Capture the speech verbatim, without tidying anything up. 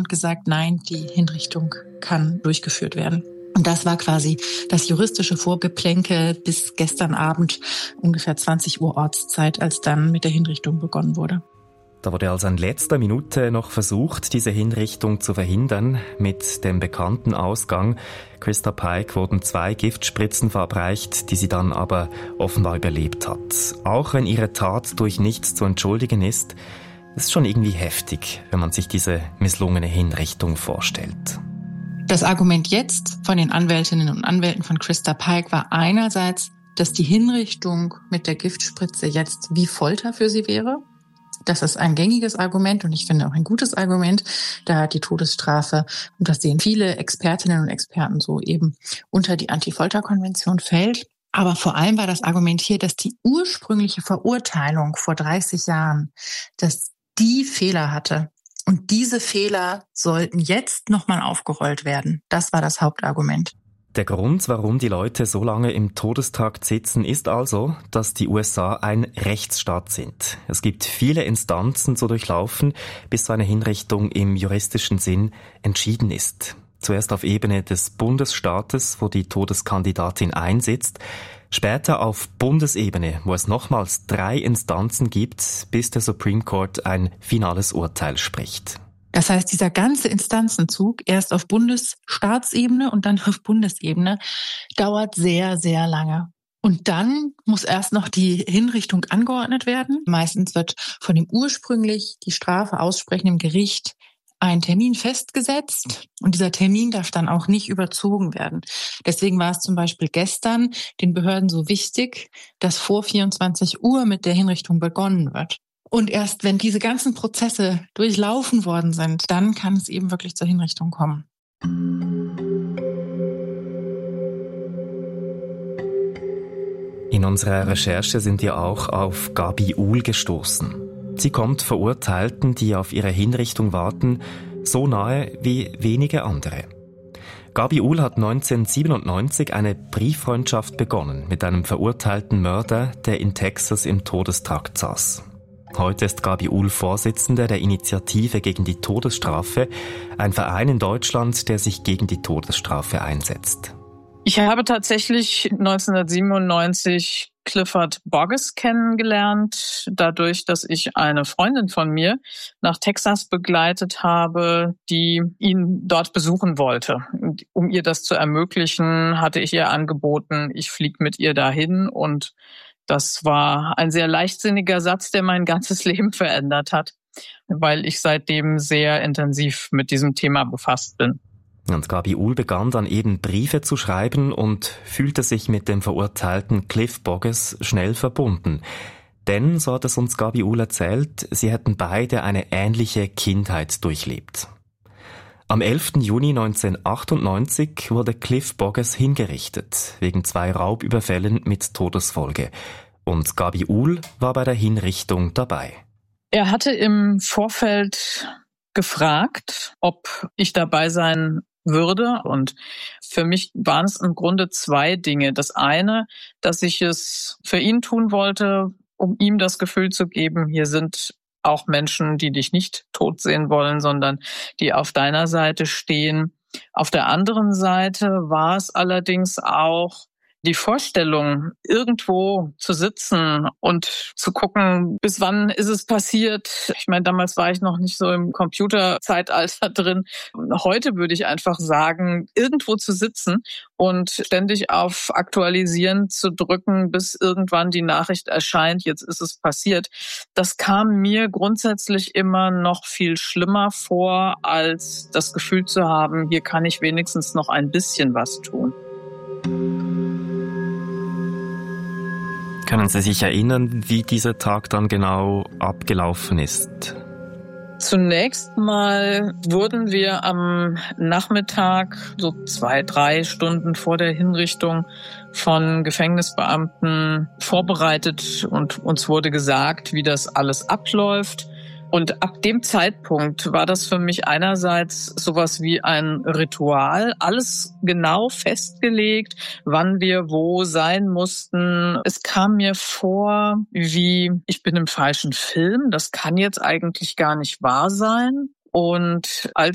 und gesagt, nein, die Hinrichtung kann durchgeführt werden. Und das war quasi das juristische Vorgeplänkel bis gestern Abend, ungefähr zwanzig Uhr Ortszeit, als dann mit der Hinrichtung begonnen wurde. Da wurde also in letzter Minute noch versucht, diese Hinrichtung zu verhindern, mit dem bekannten Ausgang. Christa Pike wurden zwei Giftspritzen verabreicht, die sie dann aber offenbar überlebt hat. Auch wenn ihre Tat durch nichts zu entschuldigen ist, ist schon irgendwie heftig, wenn man sich diese misslungene Hinrichtung vorstellt. Das Argument jetzt von den Anwältinnen und Anwälten von Christa Pike war einerseits, dass die Hinrichtung mit der Giftspritze jetzt wie Folter für sie wäre. Das ist ein gängiges Argument und ich finde auch ein gutes Argument, da die Todesstrafe, und das sehen viele Expertinnen und Experten so, eben unter die Anti-Folter-Konvention fällt. Aber vor allem war das Argument hier, dass die ursprüngliche Verurteilung vor dreißig Jahren, dass die Fehler hatte. Und diese Fehler sollten jetzt nochmal aufgerollt werden. Das war das Hauptargument. Der Grund, warum die Leute so lange im Todestrakt sitzen, ist also, dass die U S A ein Rechtsstaat sind. Es gibt viele Instanzen zu durchlaufen, bis so eine Hinrichtung im juristischen Sinn entschieden ist. Zuerst auf Ebene des Bundesstaates, wo die Todeskandidatin einsitzt, später auf Bundesebene, wo es nochmals drei Instanzen gibt, bis der Supreme Court ein finales Urteil spricht. Das heißt, dieser ganze Instanzenzug, erst auf Bundesstaatsebene und dann auf Bundesebene, dauert sehr, sehr lange. Und dann muss erst noch die Hinrichtung angeordnet werden. Meistens wird von dem ursprünglich die Strafe aussprechenden Gericht ein Termin festgesetzt und dieser Termin darf dann auch nicht überzogen werden. Deswegen war es zum Beispiel gestern den Behörden so wichtig, dass vor vierundzwanzig Uhr mit der Hinrichtung begonnen wird. Und erst wenn diese ganzen Prozesse durchlaufen worden sind, dann kann es eben wirklich zur Hinrichtung kommen. In unserer Recherche sind wir auch auf Gabi Uhl gestoßen. Sie kommt Verurteilten, die auf ihre Hinrichtung warten, so nahe wie wenige andere. Gabi Uhl hat neunzehnhundertsiebenundneunzig eine Brieffreundschaft begonnen mit einem verurteilten Mörder, der in Texas im Todestrakt saß. Heute ist Gabi Uhl Vorsitzende der Initiative gegen die Todesstrafe, ein Verein in Deutschland, der sich gegen die Todesstrafe einsetzt. Ich habe tatsächlich neunzehnhundertsiebenundneunzig Clifford Boggess kennengelernt, dadurch, dass ich eine Freundin von mir nach Texas begleitet habe, die ihn dort besuchen wollte. Und um ihr das zu ermöglichen, hatte ich ihr angeboten, ich fliege mit ihr dahin, und das war ein sehr leichtsinniger Satz, der mein ganzes Leben verändert hat, weil ich seitdem sehr intensiv mit diesem Thema befasst bin. Und Gabi Uhl begann dann eben Briefe zu schreiben und fühlte sich mit dem verurteilten Cliff Boggess schnell verbunden. Denn, so hat es uns Gabi Uhl erzählt, sie hätten beide eine ähnliche Kindheit durchlebt. Am elften Juni neunzehnhundertachtundneunzig wurde Cliff Boggess hingerichtet, wegen zwei Raubüberfällen mit Todesfolge. Und Gabi Uhl war bei der Hinrichtung dabei. Er hatte im Vorfeld gefragt, ob ich dabei sein würde. Und für mich waren es im Grunde zwei Dinge. Das eine, dass ich es für ihn tun wollte, um ihm das Gefühl zu geben, hier sind auch Menschen, die dich nicht tot sehen wollen, sondern die auf deiner Seite stehen. Auf der anderen Seite war es allerdings auch die Vorstellung, irgendwo zu sitzen und zu gucken, bis wann ist es passiert. Ich meine, damals war ich noch nicht so im Computerzeitalter drin. Heute würde ich einfach sagen, irgendwo zu sitzen und ständig auf Aktualisieren zu drücken, bis irgendwann die Nachricht erscheint, jetzt ist es passiert. Das kam mir grundsätzlich immer noch viel schlimmer vor, als das Gefühl zu haben, hier kann ich wenigstens noch ein bisschen was tun. Können Sie sich erinnern, wie dieser Tag dann genau abgelaufen ist? Zunächst mal wurden wir am Nachmittag, so zwei, drei Stunden vor der Hinrichtung, von Gefängnisbeamten vorbereitet und uns wurde gesagt, wie das alles abläuft. Und ab dem Zeitpunkt war das für mich einerseits sowas wie ein Ritual, alles genau festgelegt, wann wir wo sein mussten. Es kam mir vor, wie ich bin im falschen Film, das kann jetzt eigentlich gar nicht wahr sein. Und als